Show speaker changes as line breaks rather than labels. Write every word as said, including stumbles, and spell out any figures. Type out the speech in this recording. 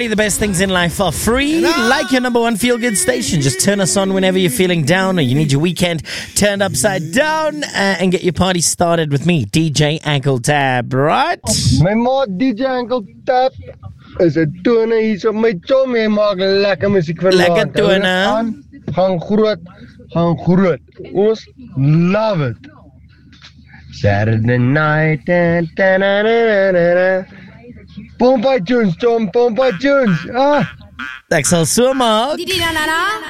everybody, the best things in life are free. Like your number one feel-good station. Just turn us on whenever you're feeling down or you need your weekend turned upside down uh, and get your party started with me, D J Ankle Tab, right?
My maat D J Ankle Tab is 'n toner hier op my chom. Hy maak lekker musiek vir
Lekker
laat.
toner.
Gaan, gaan groot, gaan groot. Ons love it. Saturday night, da, da, da, da, da, da. Pompa tunes, chom, pompa tunes. Ah.
Ek sal so maak.
Di di na na na.